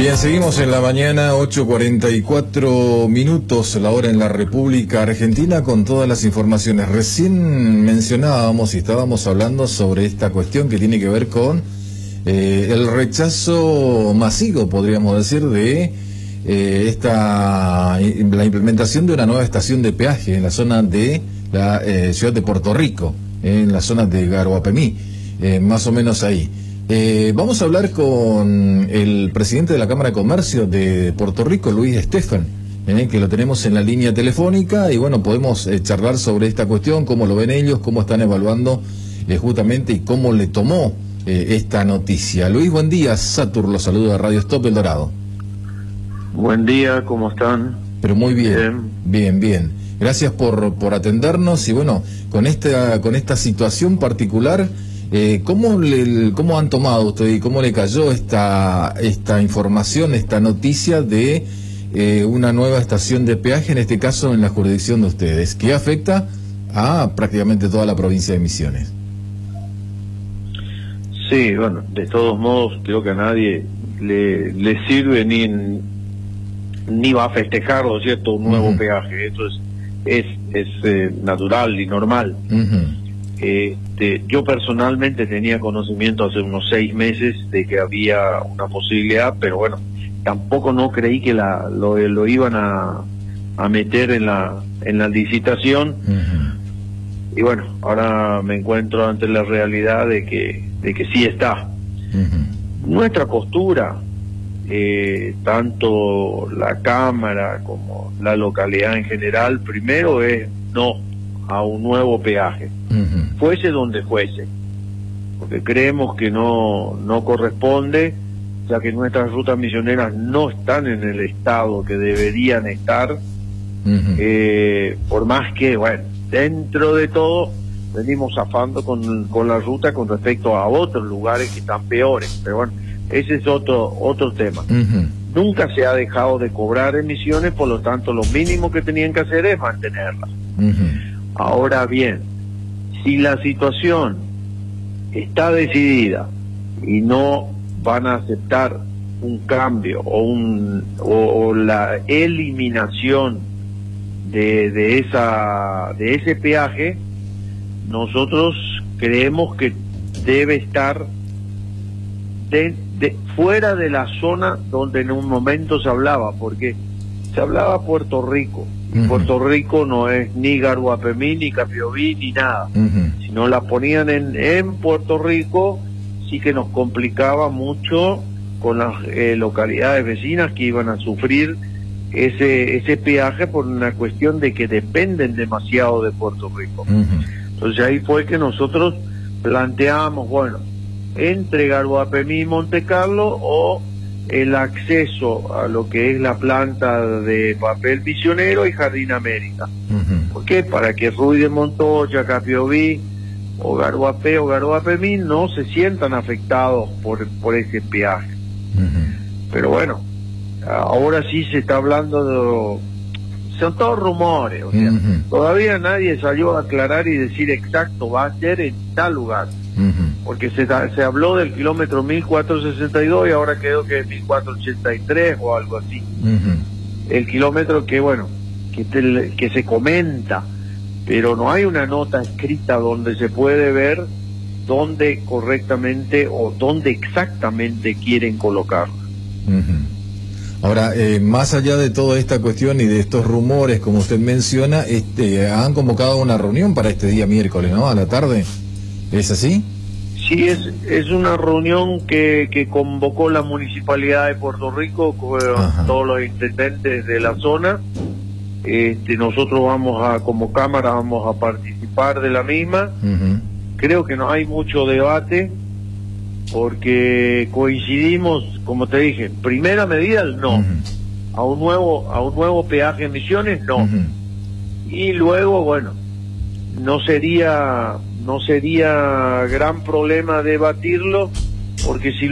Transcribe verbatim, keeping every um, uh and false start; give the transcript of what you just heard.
Bien, seguimos en la mañana, ocho cuarenta y cuatro minutos, la hora en la República Argentina, con todas las informaciones. Recién mencionábamos y estábamos hablando sobre esta cuestión que tiene que ver con eh, el rechazo masivo, podríamos decir, de eh, esta la implementación de una nueva estación de peaje en la zona de la eh, ciudad de Puerto Rico, en la zona de Garoapemí, eh, más o menos ahí. Eh, vamos a hablar con el presidente de la Cámara de Comercio de Puerto Rico, Luis Estefan, eh, que lo tenemos en la línea telefónica, y bueno, podemos eh, charlar sobre esta cuestión, cómo lo ven ellos, cómo están evaluando eh, justamente y cómo le tomó eh, esta noticia. Luis, buen día. Satur lo saluda, Radio Stop El Dorado. Buen día, ¿cómo están? Pero muy bien, bien, bien. bien. Gracias por, por atendernos, y bueno, con esta, con esta situación particular, Eh, ¿cómo, le, ¿Cómo han tomado usted y cómo le cayó esta, esta información, esta noticia de eh, una nueva estación de peaje, en este caso en la jurisdicción de ustedes, que afecta a prácticamente toda la provincia de Misiones? Sí, bueno, de todos modos creo que a nadie le, le sirve ni, ni va a festejarlo, ¿cierto? Un nuevo uh-huh. peaje, esto es, es, es eh, natural y normal. Uh-huh. Este, yo personalmente tenía conocimiento hace unos seis meses de que había una posibilidad, pero bueno, tampoco no creí que la, lo, lo iban a, a meter en la, en la licitación. Uh-huh. Y bueno, ahora me encuentro ante la realidad de que, de que sí está. Uh-huh. Nuestra postura, eh, tanto la Cámara como la localidad en general, primero es no a un nuevo peaje, uh-huh. fuese donde fuese, porque creemos que no no corresponde, ya que nuestras rutas misioneras no están en el estado que deberían estar, uh-huh. eh, por más que, bueno, dentro de todo venimos zafando con, con la ruta con respecto a otros lugares que están peores, pero bueno, ese es otro otro tema. Uh-huh. Nunca se ha dejado de cobrar emisiones, por lo tanto lo mínimo que tenían que hacer es mantenerlas. Uh-huh. Ahora bien, si la situación está decidida y no van a aceptar un cambio o un o, o la eliminación de, de esa de ese peaje, nosotros creemos que debe estar de, de, fuera de la zona donde en un momento se hablaba, porque se hablaba Puerto Rico. Uh-huh. Puerto Rico no es ni Garoapemí, ni Capiobí, ni nada. Uh-huh. Si no la ponían en, en Puerto Rico, sí que nos complicaba mucho con las eh, localidades vecinas que iban a sufrir ese ese peaje por una cuestión de que dependen demasiado de Puerto Rico. Uh-huh. Entonces ahí fue que nosotros planteamos, bueno, entre Garoapemí y Monte Carlo, o el acceso a lo que es la planta de papel misionero y Jardín América. Uh-huh. ¿Por qué? Para que Ruy de Montoya, Capiobí o Garoapé o Garoapemí no se sientan afectados por, por ese peaje. Uh-huh. Pero bueno, ahora sí se está hablando de... son todos rumores, o sea, uh-huh. todavía nadie salió a aclarar y decir exacto, va a ser en tal lugar. Uh-huh. Porque se, se habló del kilómetro mil cuatrocientos sesenta y dos y ahora quedó que es mil cuatrocientos ochenta y tres o algo así. Uh-huh. El kilómetro que, bueno, que, te, que se comenta, pero no hay una nota escrita donde se puede ver dónde correctamente o dónde exactamente quieren colocarla. Uh-huh. Ahora, eh, más allá de toda esta cuestión y de estos rumores, como usted menciona, este, han convocado una reunión para este día miércoles, ¿no? A la tarde. ¿Es así? Sí, es es una reunión que, que convocó la Municipalidad de Puerto Rico con Ajá. todos los intendentes de la zona. Este, nosotros vamos a, como Cámara, vamos a participar de la misma. Uh-huh. Creo que no hay mucho debate, porque coincidimos, como te dije, primera medida el no. Uh-huh. A un nuevo, a un nuevo peaje en Misiones, no. Uh-huh. Y luego, bueno, no sería... no sería gran problema debatirlo, porque si